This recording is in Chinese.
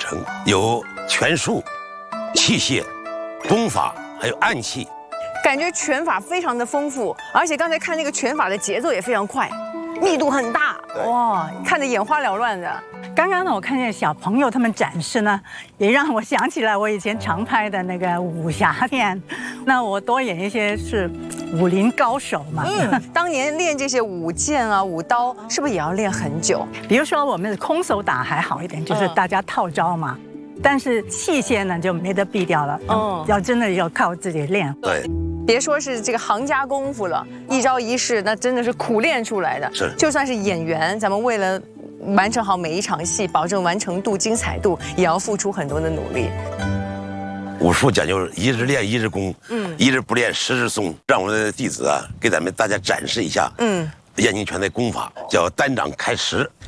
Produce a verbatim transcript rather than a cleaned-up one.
成，有拳术、器械、功法，还有暗器。 感觉拳法非常的丰富，而且刚才看那个拳法的节奏也非常快，密度很大，哇，看得眼花缭乱的。 刚刚呢，我看见小朋友他们展示呢，也让我想起来我以前常拍的那个武侠片。那我多演一些是武林高手嘛。 嗯，当年练这些武剑啊、武刀，是不是也要练很久？ 比如说我们空手打还好一点，就是大家套招嘛。嗯、但是器械呢就没得避掉了，嗯，要真的要靠自己练。 对。 别说是这个行家功夫了，一招一式那真的是苦练出来的。 是， 就算是演员，咱们为了完成好每一场戏，保证完成度、精彩度，也要付出很多的努力。 武术讲究一日练一日功，嗯，一日不练十日松。让我们的弟子啊，给咱们大家展示一下，嗯，燕京拳的功法，叫单掌开石，